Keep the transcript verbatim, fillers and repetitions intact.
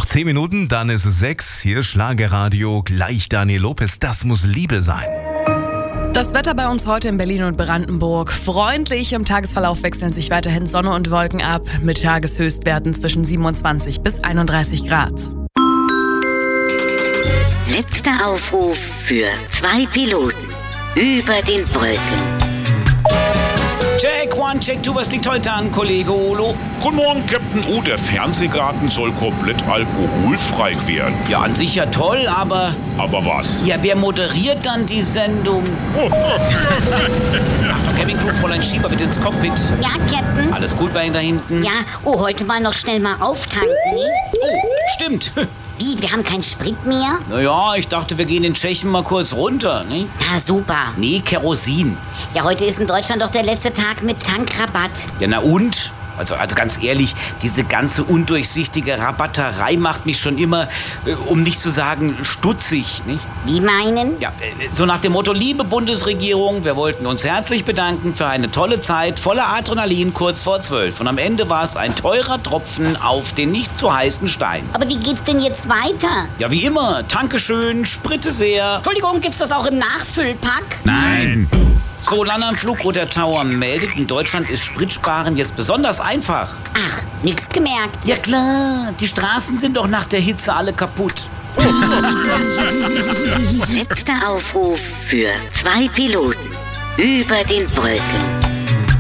Noch zehn Minuten, dann ist es sechs. Hier Schlagerradio, gleich Daniel Lopez, das muss Liebe sein. Das Wetter bei uns heute in Berlin und Brandenburg. Freundlich, im Tagesverlauf wechseln sich weiterhin Sonne und Wolken ab, mit Tageshöchstwerten zwischen siebenundzwanzig bis einunddreißig Grad. Letzter Aufruf für zwei Piloten über den Brücken. Check one, check two, was liegt heute an, Kollege Olo? Guten Morgen, Captain O. Der Fernsehgarten soll komplett alkoholfrei werden. Ja, an sich ja toll, aber... Aber was? Ja, wer moderiert dann die Sendung? Achtung, Cabin Crew, Fräulein Schieber, bitte ins Cockpit. Ja, Captain? Alles gut bei Ihnen da hinten? Ja, oh, heute mal noch schnell mal auftanken, ne? Oh, stimmt. Wie, wir haben keinen Sprit mehr? Naja, ich dachte, wir gehen in Tschechien mal kurz runter, ne? Ja, super. Nee, Kerosin. Ja, heute ist in Deutschland doch der letzte Tag mit Tankrabatt. Ja, na und? Also, also ganz ehrlich, diese ganze undurchsichtige Rabatterei macht mich schon immer, äh, um nicht zu sagen, stutzig, nicht? Wie meinen? Ja, äh, so nach dem Motto, liebe Bundesregierung, wir wollten uns herzlich bedanken für eine tolle Zeit, voller Adrenalin kurz vor zwölf. Und am Ende war es ein teurer Tropfen auf den nicht zu heißen Stein. Aber wie geht's denn jetzt weiter? Ja, wie immer, danke schön, Spritte sehr. Entschuldigung, gibt's das auch im Nachfüllpack? Nein. So, Landern Flugroute Tower meldet, in Deutschland ist Spritsparen jetzt besonders einfach. Ach, nix gemerkt. Ja klar, die Straßen sind doch nach der Hitze alle kaputt. Letzter Aufruf für zwei Piloten über den Brücken.